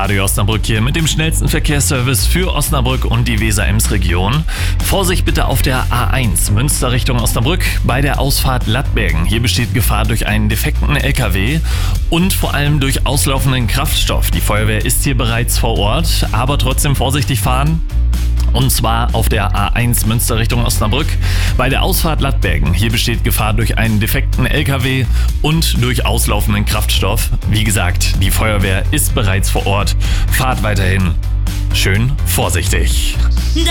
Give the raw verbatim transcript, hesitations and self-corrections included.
Radio Osnabrück hier mit dem schnellsten Verkehrsservice für Osnabrück und die Weser-Ems-Region. Vorsicht bitte auf der A eins, Münster Richtung Osnabrück, bei der Ausfahrt Lattbergen. Hier besteht Gefahr durch einen defekten L K W und vor allem durch auslaufenden Kraftstoff. Die Feuerwehr ist hier bereits vor Ort, aber trotzdem vorsichtig fahren. Und zwar auf der A eins Münster Richtung Osnabrück bei der Ausfahrt Lattbergen. Hier besteht Gefahr durch einen defekten L K W und durch auslaufenden Kraftstoff. Wie gesagt, die Feuerwehr ist bereits vor Ort. Fahrt weiterhin schön vorsichtig.